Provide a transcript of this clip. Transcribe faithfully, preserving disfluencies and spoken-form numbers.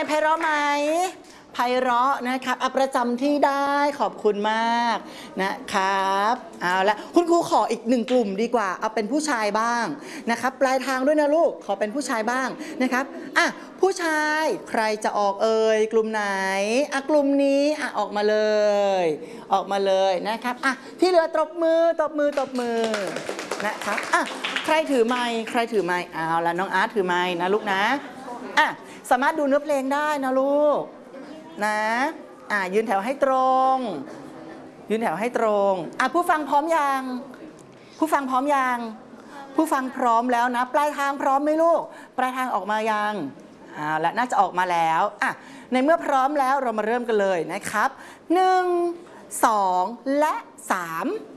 ไพเราะไหมไพเราะนะครับเอาประจำที่ได้ขอบคุณมากนะครับเอาละคุณครูขออีกหนึ่งกลุ่มดีกว่าเอาเป็นผู้ชายบ้างนะครับปลายทางด้วยนะลูกขอเป็นผู้ชายบ้างนะครับอ่ะผู้ชายใครจะออกเอ่ยกลุ่มไหนอ่ะกลุ่มนี้อ่ะออกมาเลยออกมาเลยนะครับอ่ะที่เหลือตบมือตบมือตบมือนะครับอ่ะใครถือไมค์ใครถือไมค์เอาละน้องอาร์ตถือไมค์นะลูกนะอ่ะสามารถดูเนื้อเพลงได้นะลูกนะอ่ะยืนแถวให้ตรงยืนแถวให้ตรงอ่ะผู้ฟังพร้อมยังผู้ฟังพร้อมยังผู้ฟังพร้อมแล้วนะปลายทางพร้อมไหมลูกปลายทางออกมายังอ่าและน่าจะออกมาแล้วอ่ะในเมื่อพร้อมแล้วเรามาเริ่มกันเลยนะครับหนึ่งสองและสาม